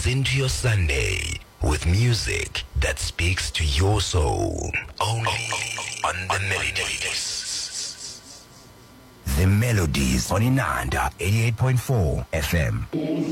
Ease into your Sunday with music that speaks to your soul. Only on The Melodies. The Melodies on Inanda 88.4 FM.